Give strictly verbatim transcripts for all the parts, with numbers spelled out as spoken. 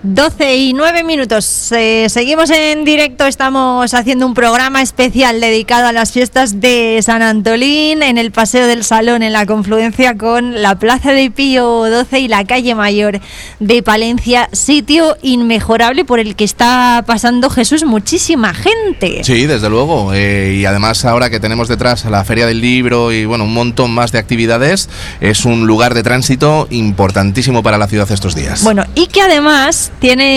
doce y nueve minutos. Eh, seguimos en directo. Estamos haciendo un programa especial dedicado a las fiestas de San Antolín en el Paseo del Salón, en la confluencia con la Plaza de Pío doce y la Calle Mayor de Palencia. Sitio inmejorable por el que está pasando, Jesús, muchísima gente. Sí, desde luego. Eh, y además, ahora que tenemos detrás la Feria del Libro y bueno, un montón más de actividades, es un lugar de tránsito importantísimo para la ciudad estos días. Bueno, y que además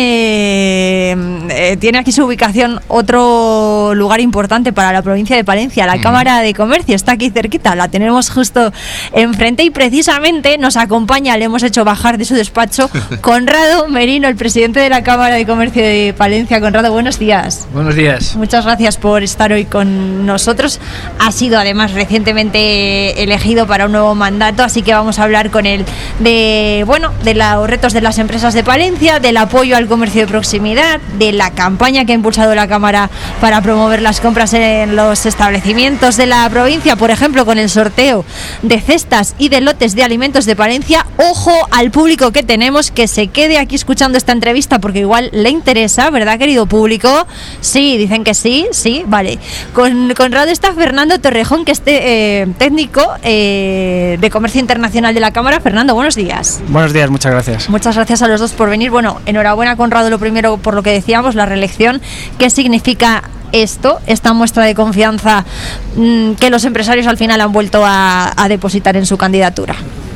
tiene eh, tiene aquí su ubicación otro lugar importante para la provincia de Palencia, la mm. Cámara de Comercio. Está aquí cerquita, la tenemos justo enfrente y precisamente nos acompaña, le hemos hecho bajar de su despacho, Conrado Merino, el presidente de la Cámara de Comercio de Palencia. Conrado, buenos días. Buenos días. Muchas gracias por estar hoy con nosotros. Ha sido además recientemente elegido para un nuevo mandato, así que vamos a hablar con él de, bueno, de los retos de las empresas de Palencia, de la apoyo al comercio de proximidad, de la campaña que ha impulsado la Cámara para promover las compras en los establecimientos de la provincia, por ejemplo, con el sorteo de cestas y de lotes de alimentos de Palencia. Ojo al público que tenemos, que se quede aquí escuchando esta entrevista porque igual le interesa, ¿verdad, querido público? Sí, dicen que sí, sí, vale. Con Conrado está Fernando Torrejón, que es te, eh, técnico eh, de Comercio Internacional de la Cámara. Fernando, buenos días. Buenos días, muchas gracias. Muchas gracias a los dos por venir. Bueno, enhorabuena, Conrado, lo primero por lo que decíamos, la reelección. ¿Qué significa esto, esta muestra de confianza mmm, que los empresarios al final han vuelto a, a depositar en su candidatura?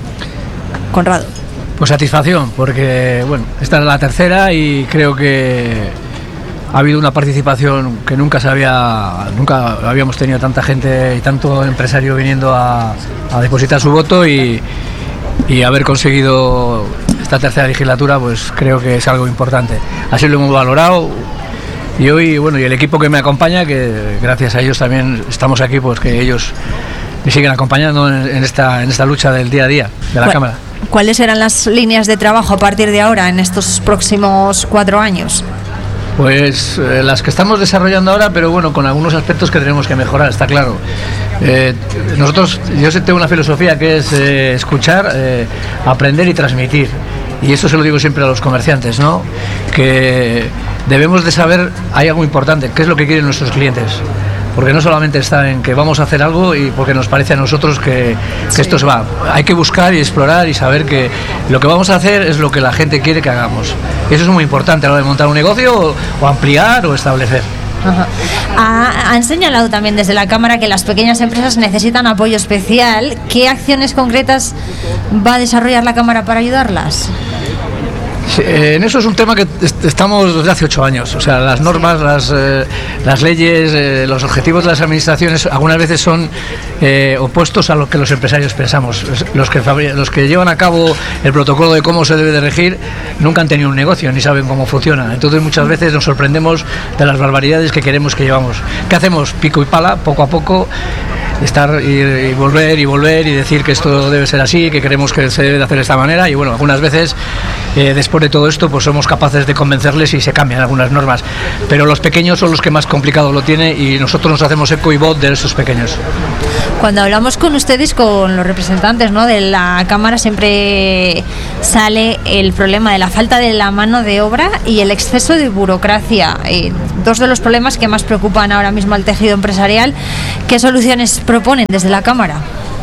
Conrado. Pues satisfacción, porque bueno, esta es la tercera y creo que ha habido una participación que nunca se había, nunca habíamos tenido tanta gente y tanto empresario viniendo a, a depositar su voto, y, y haber conseguido esta tercera legislatura, pues creo que es algo importante. Así lo hemos valorado. Y hoy, bueno, y el equipo que me acompaña, que gracias a ellos también estamos aquí, pues que ellos me siguen acompañando en, en esta en esta lucha del día a día de la Cámara. ¿Cuáles serán las líneas de trabajo a partir de ahora, en estos próximos cuatro años? Pues eh, las que estamos desarrollando ahora, pero bueno, con algunos aspectos que tenemos que mejorar, está claro. Eh, nosotros, yo tengo una filosofía que es eh, escuchar, eh, aprender y transmitir. Y eso se lo digo siempre a los comerciantes, ¿no? Que debemos de saber, hay algo importante, qué es lo que quieren nuestros clientes. Porque no solamente está en que vamos a hacer algo y porque nos parece a nosotros que, que sí. esto se va. Hay que buscar y explorar y saber que lo que vamos a hacer es lo que la gente quiere que hagamos. Eso es muy importante a la hora de montar un negocio o, o ampliar o establecer. Ajá. Ha, han señalado también desde la Cámara que las pequeñas empresas necesitan apoyo especial. ¿Qué acciones concretas va a desarrollar la Cámara para ayudarlas? Sí, eh, en eso es un tema que est- estamos desde hace ocho años. O sea, las normas, las, eh, las leyes, eh, los objetivos de las administraciones algunas veces son eh, opuestos a lo que los empresarios pensamos. Los que, fabri- los que llevan a cabo el protocolo de cómo se debe de regir nunca han tenido un negocio ni saben cómo funciona. Entonces muchas veces nos sorprendemos de las barbaridades que queremos que llevamos. ¿Qué hacemos? Pico y pala, poco a poco. Estar y, y volver y volver y decir que esto debe ser así, que queremos que se debe de hacer de esta manera, y bueno, algunas veces eh, después de todo esto pues somos capaces de convencerles y se cambian algunas normas, pero los pequeños son los que más complicado lo tienen y nosotros nos hacemos eco y voz de esos pequeños. Cuando hablamos con ustedes, con los representantes, ¿no?, de la Cámara, siempre sale el problema de la falta de la mano de obra y el exceso de burocracia, eh, dos de los problemas que más preocupan ahora mismo al tejido empresarial. ¿Qué soluciones proponen desde la Cámara?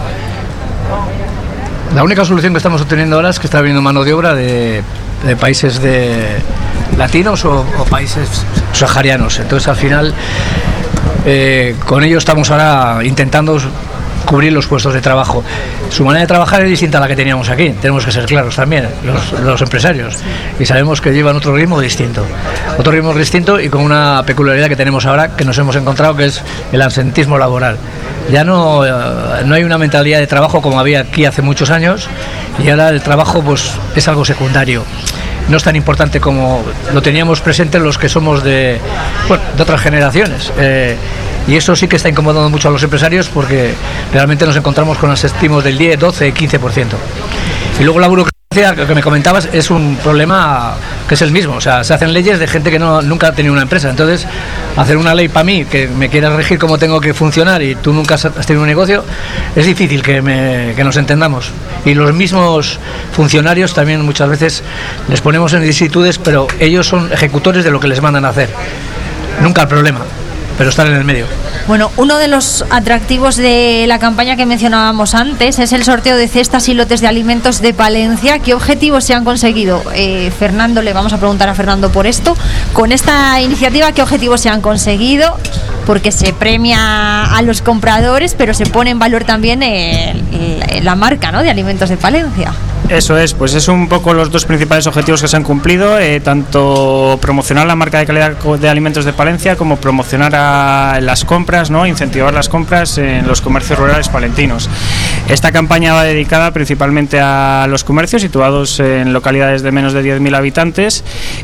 La única solución que estamos obteniendo ahora es que está habiendo mano de obra de, de países de latinos o, o países saharianos. Entonces, al final, eh, con ello estamos ahora intentando cubrir los puestos de trabajo. Su manera de trabajar es distinta a la que teníamos aquí, tenemos que ser claros también, los, los empresarios, y sabemos que llevan otro ritmo distinto, otro ritmo distinto y con una peculiaridad que tenemos ahora, que nos hemos encontrado, que es el absentismo laboral. Ya no, no hay una mentalidad de trabajo como había aquí hace muchos años, y ahora el trabajo pues es algo secundario. No es tan importante como lo teníamos presente los que somos de, bueno, de otras generaciones. Eh, y eso sí que está incomodando mucho a los empresarios porque realmente nos encontramos con asestimos del diez, doce, quince por ciento. Y luego la burocracia Lo que me comentabas es un problema que es el mismo, o sea, se hacen leyes de gente que no, nunca ha tenido una empresa, entonces hacer una ley para mí que me quiera regir cómo tengo que funcionar y tú nunca has tenido un negocio, es difícil que, me, que nos entendamos. Y los mismos funcionarios también muchas veces les ponemos en vicisitudes, pero ellos son ejecutores de lo que les mandan a hacer, nunca el problema, pero están en el medio. Bueno, uno de los atractivos de la campaña que mencionábamos antes es el sorteo de cestas y lotes de alimentos de Palencia. ¿Qué objetivos se han conseguido? Eh, Fernando, le vamos a preguntar a Fernando por esto. Con esta iniciativa, ¿qué objetivos se han conseguido? Porque se premia a los compradores, pero se pone en valor también el, el, la marca, ¿no?, de Alimentos de Palencia. Eso es, pues es un poco los dos principales objetivos que se han cumplido, eh, tanto promocionar la marca de calidad de Alimentos de Palencia como promocionar a las compras, ¿no?, incentivar las compras en los comercios rurales palentinos. Esta campaña va dedicada principalmente a los comercios situados en localidades de menos de diez mil habitantes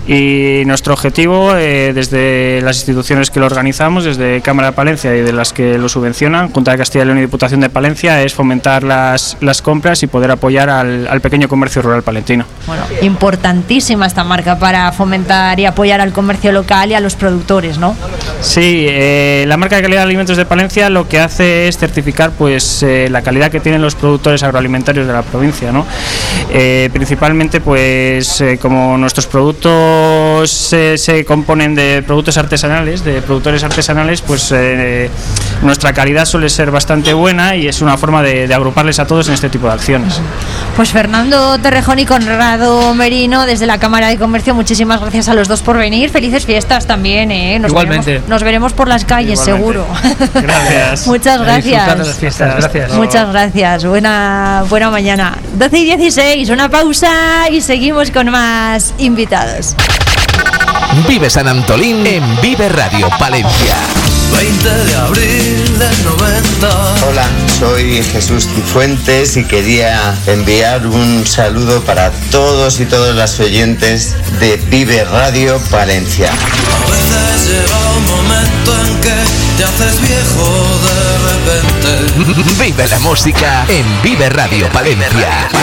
y nuestro objetivo, eh, desde las instituciones que lo organizamos, desde Cámara de Palencia y de las que lo subvencionan, Junta de Castilla y León y Diputación de Palencia, es fomentar las, las compras y poder apoyar al, al pequeño comercio rural palentino. Bueno, importantísima esta marca para fomentar y apoyar al comercio local y a los productores, ¿no? Sí, eh, la marca de calidad de Alimentos de Palencia lo que hace es certificar pues eh, la calidad que tienen los productores agroalimentarios de la provincia, ¿no? Eh, principalmente pues eh, como nuestros productos eh, se componen de productos artesanales, de productores artesanales, pues eh, nuestra calidad suele ser bastante buena y es una forma de, de agruparles a todos en este tipo de acciones. Pues Fernando Torrejón y Conrado Merino, desde la Cámara de Comercio, muchísimas gracias a los dos por venir. Felices fiestas también, ¿eh? Nos Igualmente. Veremos, nos veremos por las calles, Igualmente. Seguro. Gracias. Muchas gracias. De las fiestas. Gracias. Muchas gracias. Buena, buena mañana. doce y dieciséis, una pausa y seguimos con más invitados. Vive San Antolín en Vive Radio Palencia. veinte de abril del noventa. Hola, soy Jesús Cifuentes y quería enviar un saludo para todos y todas las oyentes de Vive Radio Palencia. A veces llega un momento en que te haces viejo de repente. Vive la música en Vive Radio Palencia.